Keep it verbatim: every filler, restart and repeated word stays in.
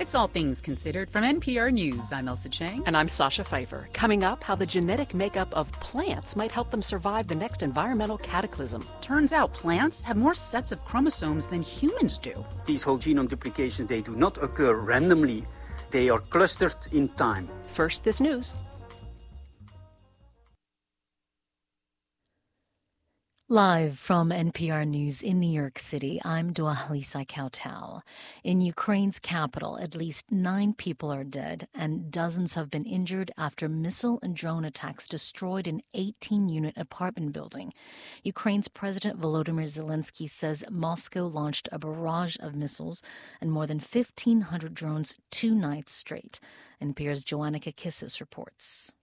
It's All Things Considered from N P R News. I'm Elsa Chang. And I'm Sasha Pfeiffer. Coming up, how the genetic makeup of plants might help them survive the next environmental cataclysm. Turns out plants have more sets of chromosomes than humans do. These whole genome duplications, they do not occur randomly. They are clustered in time. First, this news. Live from N P R News in New York City, I'm Dua Halisa Kautal. In Ukraine's capital, at least nine people are dead and dozens have been injured after missile and drone attacks destroyed an eighteen-unit apartment building. Ukraine's President Volodymyr Zelensky says Moscow launched a barrage of missiles and more than fifteen hundred drones two nights straight. N P R's Joanna Kakissis reports.